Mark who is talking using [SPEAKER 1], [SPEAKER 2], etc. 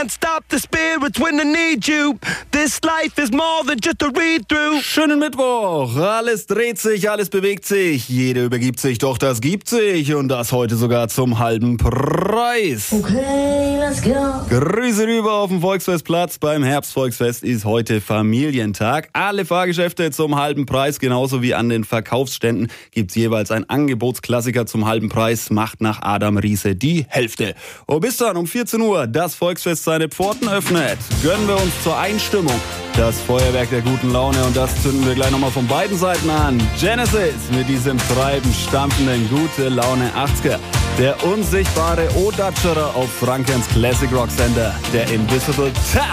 [SPEAKER 1] can't stop the spirits when I need you. This life is more than just a read-through.
[SPEAKER 2] Schönen Mittwoch. Alles dreht sich, alles bewegt sich. Jeder übergibt sich, doch das gibt sich. Und das heute sogar zum halben Preis.
[SPEAKER 3] Okay, let's go.
[SPEAKER 2] Grüße rüber auf dem Volksfestplatz. Beim Herbstvolksfest ist heute Familientag. Alle Fahrgeschäfte zum halben Preis, genauso wie an den Verkaufsständen gibt's jeweils ein Angebotsklassiker zum halben Preis. Macht nach Adam Riese die Hälfte. Und bis dann um 14 Uhr das Volksfest seine Pforten öffnet. Gönnen wir uns zur Einstimmung das Feuerwerk der guten Laune und das zünden wir gleich nochmal von beiden Seiten an. Genesis mit diesem treibend stampfenden gute Laune 80er. Der unsichtbare Odatscherer auf Frankens Classic Rock Sender, der Invisible Touch.